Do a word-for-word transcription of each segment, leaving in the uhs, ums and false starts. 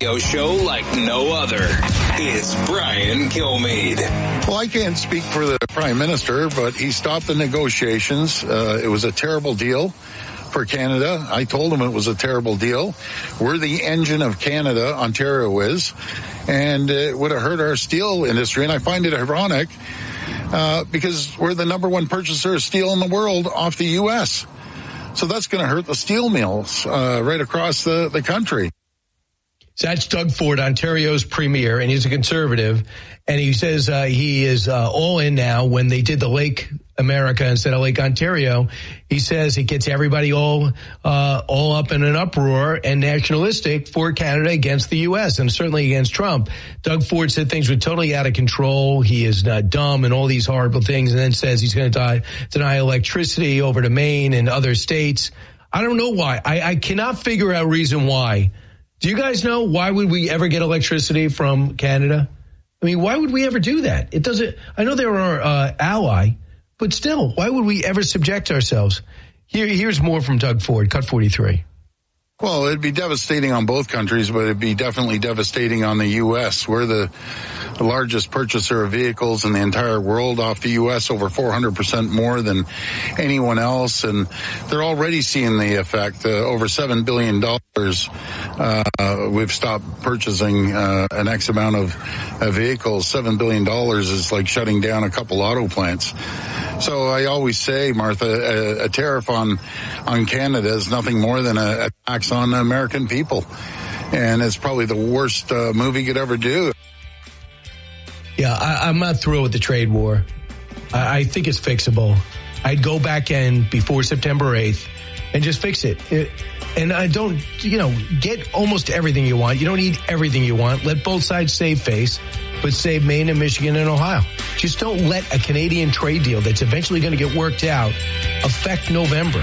radio show like no other. It's Brian Kilmeade. Well, I can't speak for the Prime Minister, but he stopped the negotiations. Uh, it was a terrible deal for Canada. I told him it was a terrible deal. We're the engine of Canada, Ontario is, and it would have hurt our steel industry. And I find it ironic uh, because we're the number one purchaser of steel in the world off the U S So that's going to hurt the steel mills uh, right across the, the country. So that's Doug Ford, Ontario's premier, and he's a conservative. And he says uh, he is uh, all in now. When they did the Lake America instead of Lake Ontario, he says it gets everybody all uh, all up in an uproar and nationalistic for Canada against the U S and certainly against Trump. Doug Ford said things were totally out of control. He is not dumb and all these horrible things, and then says he's going to deny electricity over to Maine and other states. I don't know why. I, I cannot figure out a reason why. Do you guys know why would we ever get electricity from Canada? I mean, why would we ever do that? It doesn't. I know they're our uh, ally, but still, why would we ever subject ourselves? Here, here's more from Doug Ford, cut forty-three. Well, it'd be devastating on both countries, but it'd be definitely devastating on the U S. We're the largest purchaser of vehicles in the entire world off the U S, over four hundred percent more than anyone else. And they're already seeing the effect. Uh, over seven billion dollars uh, we've stopped purchasing uh, an X amount of uh, vehicles. seven billion dollars is like shutting down a couple auto plants. So I always say, Martha, a, a tariff on, on Canada is nothing more than a, a tax on the American people. And it's probably the worst uh, move he could ever do. Yeah, I, I'm not thrilled with the trade war. I, I think it's fixable. I'd go back in before September eighth and just fix it. it. And I don't, you know, get almost everything you want. You don't need everything you want. Let both sides save face, but save Maine and Michigan and Ohio. Just don't let a Canadian trade deal that's eventually going to get worked out affect November.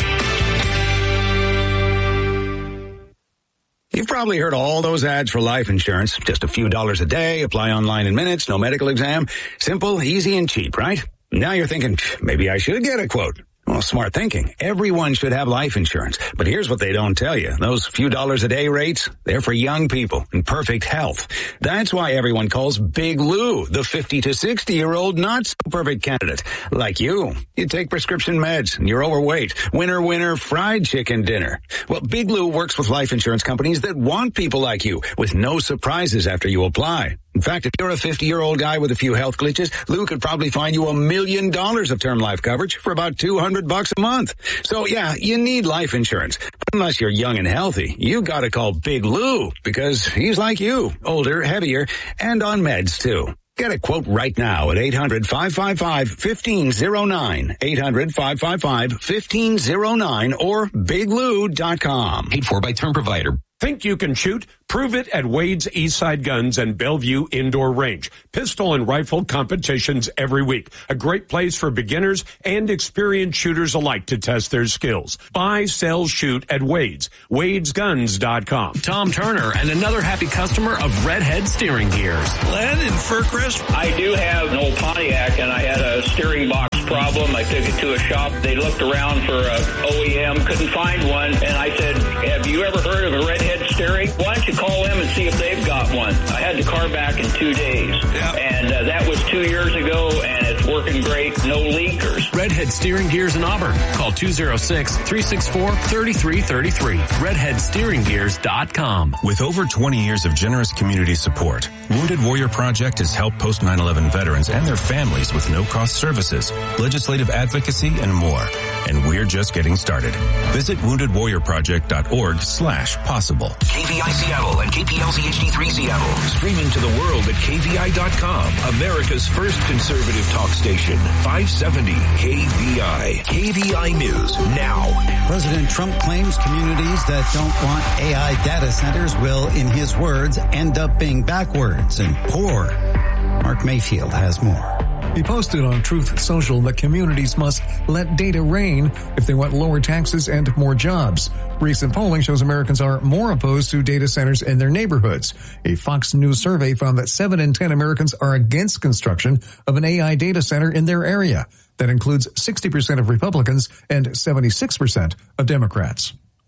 You've probably heard all those ads for life insurance. Just a few dollars a day, apply online in minutes, no medical exam. Simple, easy, and cheap, right? Now you're thinking, maybe I should get a quote. Well, smart thinking. Everyone should have life insurance. But here's what they don't tell you. Those few dollars a day rates, they're for young people in perfect health. That's why everyone calls Big Lou the fifty to sixty year old not so perfect candidate. Like you. You take prescription meds and you're overweight. Winner, winner, fried chicken dinner. Well, Big Lou works with life insurance companies that want people like you with no surprises after you apply. In fact, if you're a fifty-year-old guy with a few health glitches, Lou could probably find you a million dollars of term life coverage for about two hundred bucks a month. So yeah, you need life insurance. But unless you're young and healthy, you gotta call Big Lou because he's like you, older, heavier, and on meds too. Get a quote right now at eight hundred, five five five, one five zero nine, eight hundred, five five five, one five zero nine or big lou dot com. Paid for by term provider. Think you can shoot? Prove it at Wade's Eastside Guns and Bellevue Indoor Range. Pistol and rifle competitions every week. A great place for beginners and experienced shooters alike to test their skills. Buy, sell, shoot at Wade's. Wades Guns dot com. Tom Turner and another happy customer of Redhead Steering Gears. Len in Fircrest. I do have an old Pontiac and I had a steering box problem. I took it to a shop. They looked around for a O E M, couldn't find one. And I said, have you ever heard of a Redhead Steering? Why don't you call them and see if they've got one? I had the car back in two days. Yeah. And uh, that was two years ago, and it's working great. No leakers. Redhead Steering Gears in Auburn. Call two oh six, three six four, three three three three. redhead steering gears dot com. With over twenty years of generous community support, Wounded Warrior Project has helped post nine eleven veterans and their families with no-cost services, legislative advocacy, and more. And we're just getting started. Visit wounded warrior project dot org slash possible. K V I Seattle and K P L Z H D three Seattle. Streaming to the world at K V I dot com. America's first conservative talk station. five seventy K V I. K V I News now. President Trump claims communities that don't want A I data centers will, in his words, end up being backwards and poor. Mark Mayfield has more. He posted on Truth Social that communities must let data reign if they want lower taxes and more jobs. Recent polling shows Americans are more opposed to data centers in their neighborhoods. A Fox News survey found that seven in ten Americans are against construction of an A I data center in their area. That includes sixty percent of Republicans and seventy-six percent of Democrats.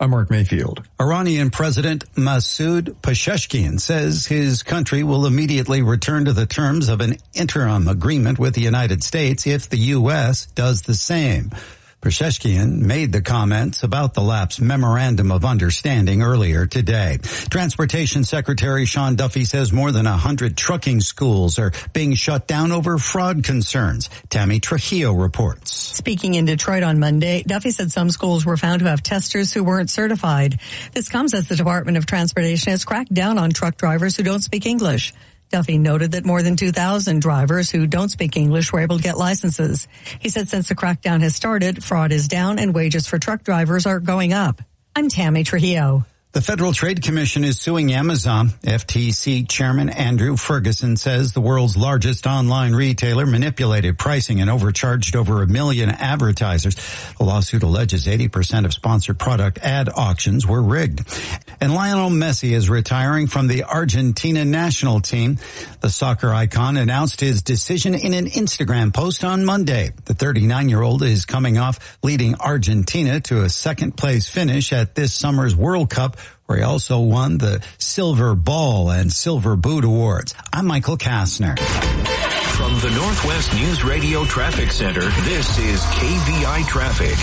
I'm Mark Mayfield. Iranian President Masoud Pezeshkian says his country will immediately return to the terms of an interim agreement with the United States if the U S does the same. Pezeshkian made the comments about the lapsed memorandum of understanding earlier today. Transportation Secretary Sean Duffy says more than a hundred trucking schools are being shut down over fraud concerns. Tammy Trujillo reports. Speaking in Detroit on Monday, Duffy said some schools were found to have testers who weren't certified. This comes as the Department of Transportation has cracked down on truck drivers who don't speak English. Duffy noted that more than two thousand drivers who don't speak English were able to get licenses. He said since the crackdown has started, fraud is down and wages for truck drivers are going up. I'm Tammy Trujillo. The Federal Trade Commission is suing Amazon. F T C Chairman Andrew Ferguson says the world's largest online retailer manipulated pricing and overcharged over a million advertisers. The lawsuit alleges eighty percent of sponsored product ad auctions were rigged. And Lionel Messi is retiring from the Argentina national team. The soccer icon announced his decision in an Instagram post on Monday. The thirty-nine-year-old is coming off leading Argentina to a second-place finish at this summer's World Cup, where he also won the Silver Ball and Silver Boot Awards. I'm Michael Kastner. From the Northwest News Radio Traffic Center, this is K V I Traffic.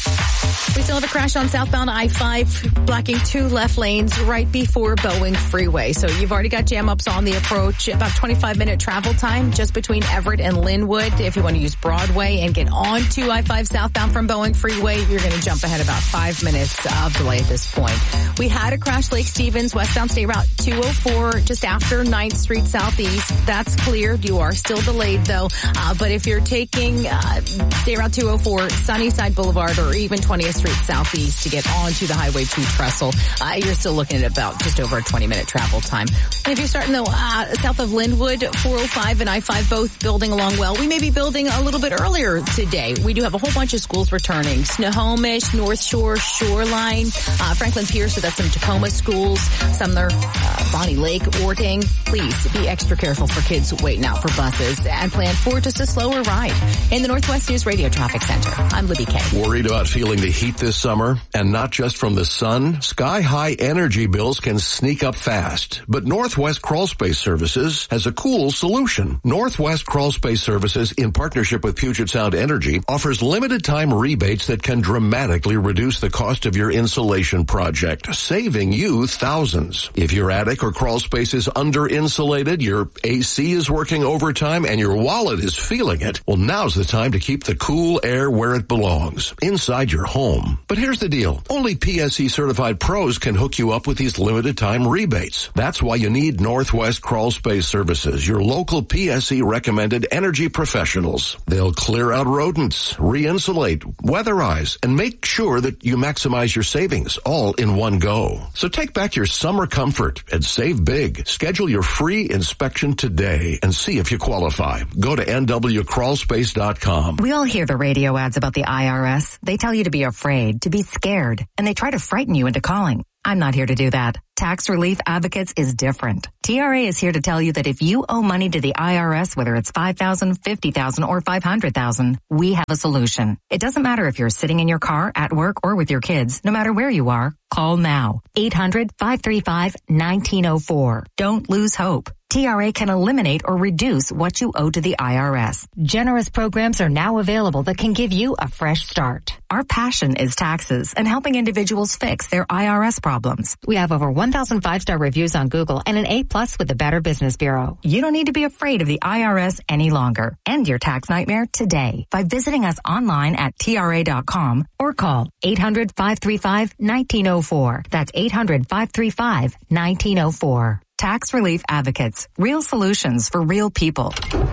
We still have a crash on southbound I five, blocking two left lanes right before Boeing Freeway. So you've already got jam-ups on the approach. About twenty-five minute travel time just between Everett and Linwood. If you want to use Broadway and get on to I five southbound from Boeing Freeway, you're going to jump ahead about five minutes of delay at this point. We had a crash Lake Stevens, westbound State Route two oh four, just after ninth Street Southeast. That's cleared. You are still delayed, though. Uh, but if you're taking uh, State Route two oh four, Sunnyside Boulevard, or even twentieth Street Southeast to get onto the Highway two trestle, uh, you're still looking at about just over a twenty minute travel time. And if you're starting though uh, south of Linwood, four oh five and I five both building along well. We may be building a little bit earlier today. We do have a whole bunch of schools returning. Snohomish, North Shore, Shoreline, uh, Franklin Pierce, so that's some Tacoma schools, Sumner, uh, Bonnie Lake, Orting. Please be extra careful for kids waiting out for buses and plan for just a slower ride. In the Northwest News Radio Traffic Center, I'm Libby Kay. Worried about feeling the heat this summer, and not just from the sun? Sky-high energy bills can sneak up fast, but Northwest Crawl Space Services has a cool solution. Northwest Crawl Space Services, in partnership with Puget Sound Energy, offers limited-time rebates that can dramatically reduce the cost of your insulation project, saving you thousands. If your attic or crawl space is under-insulated, your A C is working overtime, and your wallet is feeling it, well, now's the time to keep the cool air where it belongs, inside your home. But here's the deal. Only P S E certified pros can hook you up with these limited time rebates. That's why you need Northwest Crawl Space Services, your local P S E recommended energy professionals. They'll clear out rodents, re-insulate, weatherize, and make sure that you maximize your savings all in one go. So take back your summer comfort and save big. Schedule your free inspection today and see if you qualify. Go to N W crawl space dot com. We all hear the radio ads about the I R S. They tell you to be afraid, to be scared, and they try to frighten you into calling. I'm not here to do that. Tax Relief Advocates is different. T R A is here to tell you that if you owe money to the I R S, whether it's five thousand dollars, fifty thousand dollars, or five hundred thousand dollars, we have a solution. It doesn't matter if you're sitting in your car, at work, or with your kids. No matter where you are, call now. eight hundred, five three five, one nine zero four. Don't lose hope. T R A can eliminate or reduce what you owe to the I R S. Generous programs are now available that can give you a fresh start. Our passion is taxes and helping individuals fix their I R S problems. We have over one thousand five-star reviews on Google and an A plus with the Better Business Bureau. You don't need to be afraid of the I R S any longer. End your tax nightmare today by visiting us online at T R A dot com or call eight hundred, five three five, one nine zero four. That's eight hundred, five three five, one nine zero four. Tax Relief Advocates. Real solutions for real people.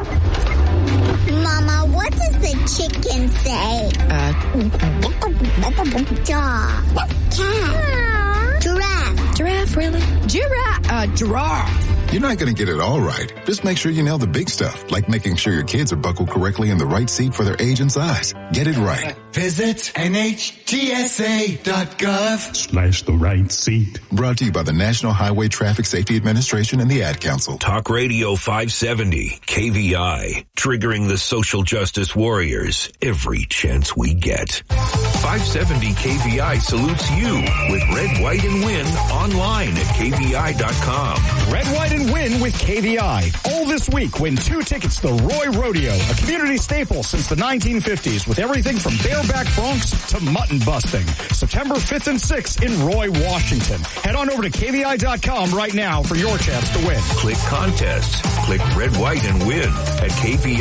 Mama, what does the chicken say? Uh. Dog. Cat. Giraffe. Giraffe, really? Giraffe. Uh, giraffe. You're not going to get it all right. Just make sure you nail the big stuff, like making sure your kids are buckled correctly in the right seat for their age and size. Get it right. Visit N H T S A dot gov slash the right seat. Brought to you by the National Highway Traffic Safety Administration and the Ad Council. Talk Radio five seventy, K V I, triggering the social justice warriors every chance we get. five seventy K V I salutes you with Red, White, and Win online at K V I dot com. Red, White, and Win with K V I. All this week, win two tickets to the Roy Rodeo, a community staple since the nineteen fifties with everything from bareback broncs to mutton busting. September fifth and sixth in Roy, Washington. Head on over to K V I dot com right now for your chance to win. Click contests. Click Red, White, and Win at K V